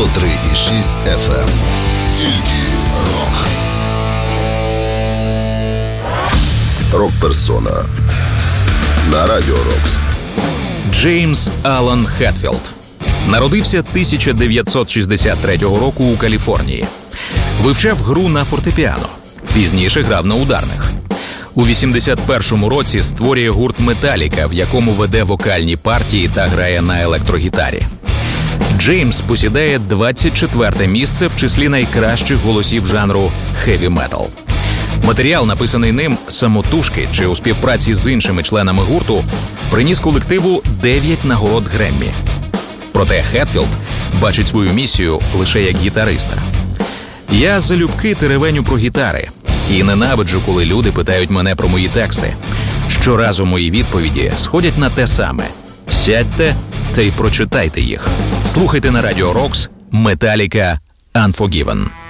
103,6 FM. Тільки рок. Рок-персона на Радіо Рокс. Джеймс Алан Хетфілд народився 1963 року у Каліфорнії. Вивчав гру на фортепіано. Пізніше грав на ударних. У 81-му році створює гурт «Металіка», в якому веде вокальні партії та грає на електрогітарі. Джеймс посідає 24-те місце в числі найкращих голосів жанру хеві-метал. Матеріал, написаний ним самотужки чи у співпраці з іншими членами гурту, приніс колективу 9 нагород Греммі. Проте Хетфілд бачить свою місію лише як гітариста. «Я залюбки теревеню про гітари і ненавиджу, коли люди питають мене про мої тексти. Щоразу мої відповіді сходять на те саме. Сядьте та й прочитайте їх». Слухайте на Радіо Рокс «Металіка Unforgiven».